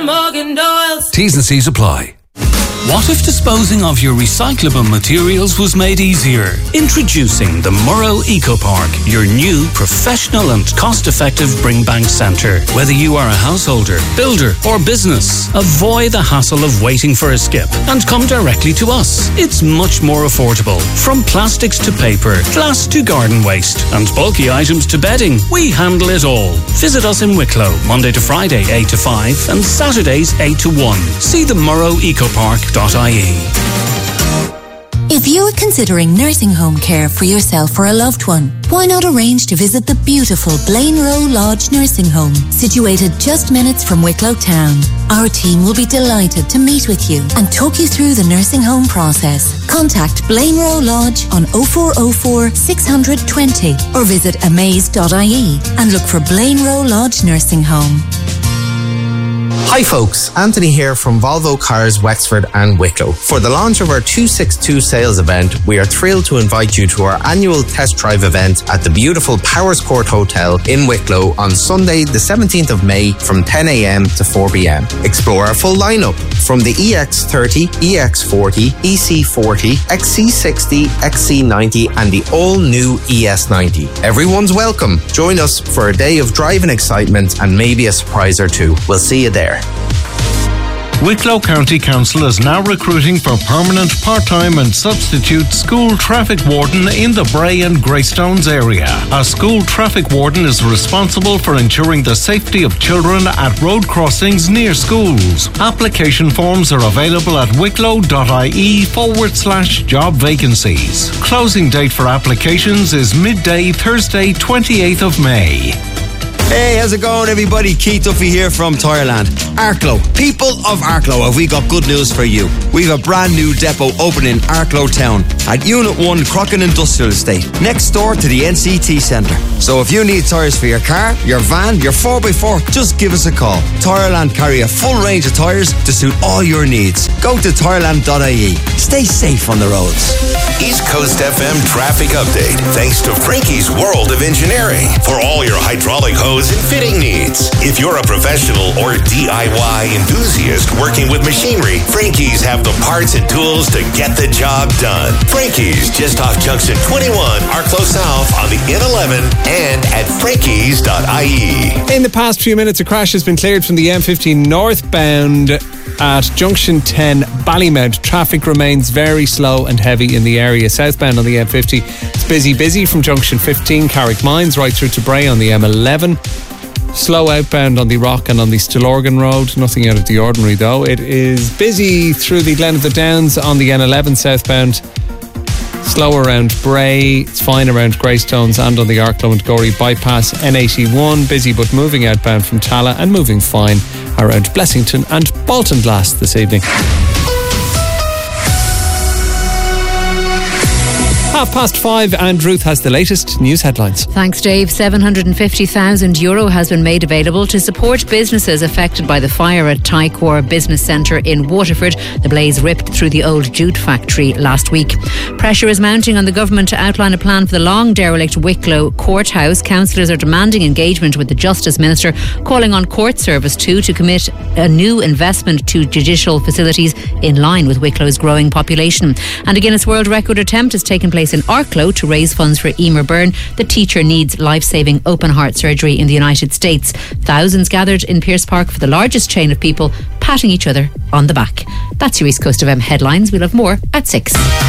Morgan Doyle's. T's and C's apply. What if disposing of your recyclable materials was made easier? Introducing the Murrow Eco Park, your new professional and cost-effective bring bank centre. Whether you are a householder, builder or business, avoid the hassle of waiting for a skip and come directly to us. It's much more affordable. From plastics to paper, glass to garden waste and bulky items to bedding, we handle it all. Visit us in Wicklow, Monday to Friday 8 to 5 and Saturdays 8 to 1. See the murrowecopark.ie. If you are considering nursing home care for yourself or a loved one, why not arrange to visit the beautiful Blaine Row Lodge Nursing Home, situated just minutes from Wicklow town. Our team will be delighted to meet with you and talk you through the nursing home process. Contact Blaine Row Lodge on 0404 620 or visit amaze.ie and look for Blaine Row Lodge Nursing Home. Hi folks, Anthony here from Volvo Cars Wexford and Wicklow. For the launch of our 262 sales event, we are thrilled to invite you to our annual test drive event at the beautiful Powers Court Hotel in Wicklow on Sunday the 17th of May from 10 a.m. to 4 p.m. Explore our full lineup from the EX30, EX40, EC40, XC60, XC90 and the all-new ES90. Everyone's welcome. Join us for a day of driving excitement and maybe a surprise or two. We'll see you there. Wicklow County Council is now recruiting for permanent, part-time and substitute school traffic warden in the Bray and Greystones area. A school traffic warden is responsible for ensuring the safety of children at road crossings near schools. Application forms are available at wicklow.ie/job vacancies. Closing date for applications is midday Thursday 28th of May. Hey, how's it going everybody? Keith Duffy here from Tireland. Arklow, people of Arklow, have we got good news for you. We've a brand new depot opening in Arklow Town at Unit 1 Crocken Industrial Estate, next door to the NCT Centre. So if you need tyres for your car, your van, your 4x4, just give us a call. Tireland carry a full range of tyres to suit all your needs. Go to tireland.ie. Stay safe on the roads. East Coast FM traffic update thanks to Frankie's World of Engineering for all your hydraulic hose and fitting needs. If you're a professional or DIY enthusiast working with machinery, Frankie's have the parts and tools to get the job done. Frankie's just off Junction 21, Arklow South on the N11 and at frankies.ie. In the past few minutes, a crash has been cleared from the M50 northbound at Junction 10 Ballymount. Traffic remains very slow and heavy in the area. Southbound on the M50, it's busy from Junction 15 Carrickmines right through to Bray on the M11. Slow outbound on the Rock and on the Stillorgan Road. Nothing out of the ordinary though. It is busy through the Glen of the Downs on the N11 southbound. Slow around Bray. It's fine around Greystones and on the Arklow and Gorey bypass. N81 busy but moving outbound from Tala and moving fine around Blessington and Baltinglass this evening. 5:30 and Ruth has the latest news headlines. Thanks, Dave. €750,000 has been made available to support businesses affected by the fire at Tycor Business Centre in Waterford. The blaze ripped through the old jute factory last week. Pressure is mounting on the government to outline a plan for the long derelict Wicklow courthouse. Councillors are demanding engagement with the Justice Minister, calling on Court Service 2 to commit a new investment to judicial facilities in line with Wicklow's growing population. And a Guinness World Record attempt has taken place in Arklow to raise funds for Emer Byrne. The teacher needs life-saving open heart surgery in the United States. Thousands gathered in Pearse Park for the largest chain of people patting each other on the back. That's your East Coast FM headlines. We'll have more at 6.